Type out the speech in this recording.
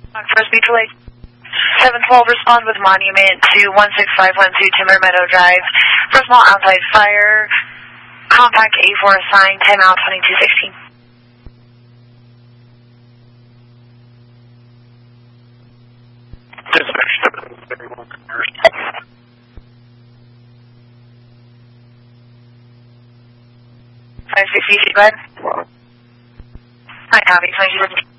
First Beach Lake. 712, respond with monument to 16512 Timber Meadow Drive. For small outside fire, contact A4 assigned 10 out 2216. Dispatch 731 conversion. Go ahead. Hi, copy. 22.